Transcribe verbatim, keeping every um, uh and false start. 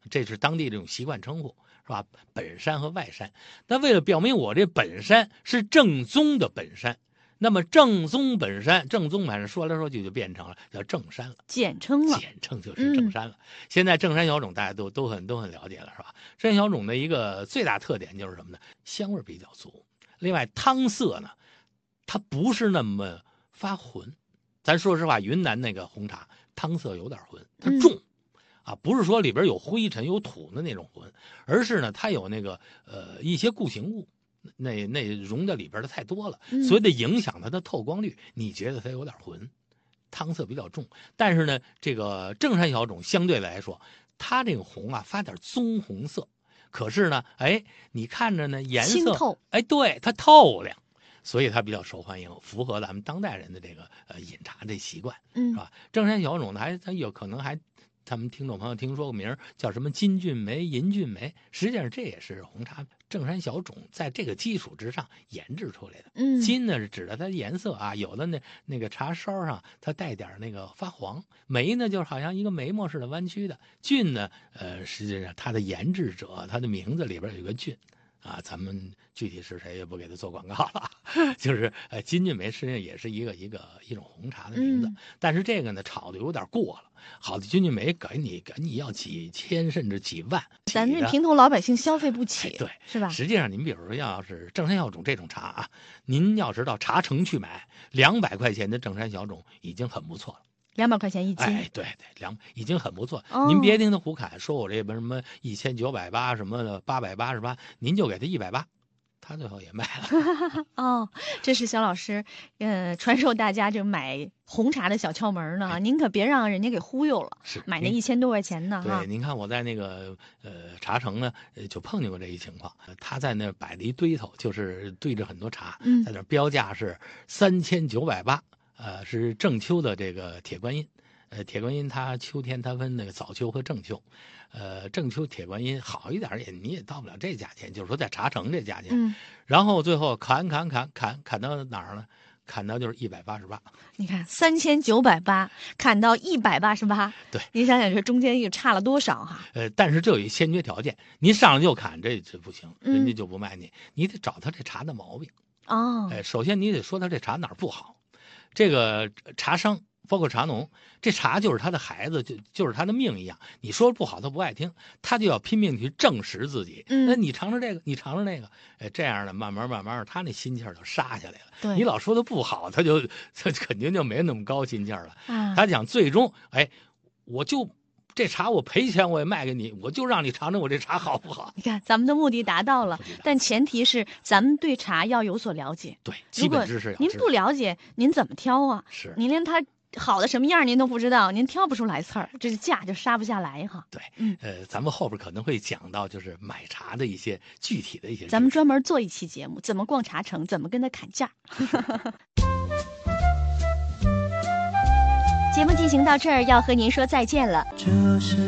这是当地这种习惯称呼，是吧？本山和外山。那为了表明我这本山是正宗的本山，那么正宗本山，正宗本山说来说去就变成了叫正山了， 简称了， 简称就是正山了。嗯、现在正山小种大家都都很都很了解了，是吧？正山小种的一个最大特点就是什么呢？香味比较足，另外汤色呢，它不是那么发浑。咱说实话，云南那个红茶汤色有点浑，它重。嗯啊，不是说里边有灰尘有土的那种浑，而是呢它有那个呃一些固形物，那那溶在里边的太多了， 嗯、 所以得影响它的透光率，你觉得它有点浑，汤色比较重。但是呢，这个正山小种相对来说，它这个红啊发点棕红色，可是呢，哎，你看着呢颜色， 透哎，对，它透亮。所以它比较受欢迎，符合咱们当代人的这个呃饮茶这习惯， 嗯， 是吧？正山小种呢，还它有可能还。他们听众朋友听说过名叫什么金骏眉、银骏眉，实际上这也是红茶正山小种在这个基础之上研制出来的。 嗯， 金呢是指的它的颜色啊，有的那那个茶梢上它带点那个发黄，眉呢就好像一个眉毛似的弯曲的。骏呢，呃，实际上它的研制者，它的名字里边有一个骏。啊，咱们具体是谁也不给他做广告了，就是呃，金骏眉实际上也是一个一个一种红茶的名字， 嗯、 但是这个呢炒的有点过了。好的金骏眉给你给你要几千甚至几万， 咱这平头老百姓消费不起， 哎、对， 是吧？ 实际上您比如说要是正山小种这种茶啊，您要是到茶城去买，两百块钱的正山小种已经很不错了。 两百块钱一斤， 哎，对对，两已经很不错。 哦、 您别听他胡侃，说我这边什么一千九百八什么的八百八十八，您就给他一百八，他最后也卖了。 哦，这是肖老师，呃，传授大家这买红茶的小窍门呢。哎、您可别让人家给忽悠了， 是买那一千多块钱呢。 对，您看我在那个呃茶城呢，就碰见过这一情况。他在那摆了一堆头，就是对着很多茶， 嗯、 在那标价是三千九百八。呃，是正秋的这个铁观音，呃，铁观音它秋天它分那个早秋和正秋，呃，正秋铁观音好一点也你也到不了这价钱，就是说在茶城这价钱， 嗯， 然后最后砍砍砍砍砍到哪儿呢？砍到就是一百八十八。 你看三千九百八砍到一百八十八， 对， 您想想这中间又差了多少哈？ 呃，但是这有一先决条件，您上来就砍这这不行，人家就不卖你，嗯、你得找他这茶的毛病。 哦， 哎，首先你得说他这茶哪儿不好。这个茶商包括茶农，这茶就是他的孩子，就就是他的命一样。你说不好，他不爱听，他就要拼命去证实自己。 嗯， 那你尝尝这个，你尝尝那个，哎，这样的慢慢慢慢，他那心气儿就杀下来了。 对， 你老说他不好，他就他肯定就没那么高心气儿了。 啊， 他讲最终，哎，我就。这茶我赔钱我也卖给你，我就让你尝尝我这茶好不好？ 你看咱们的目的达到了，但前提是咱们对茶要有所了解。 对，基本知识要知道。 您不了解，您怎么挑啊？ 是， 您连它好的什么样您都不知道，您挑不出来刺儿，这价就杀不下来哈。 对， 嗯， 呃，咱们后边可能会讲到就是买茶的一些具体的一些。 咱们专门做一期节目，怎么逛茶城，怎么跟他砍价。节目进行到这儿，要和您说再见了。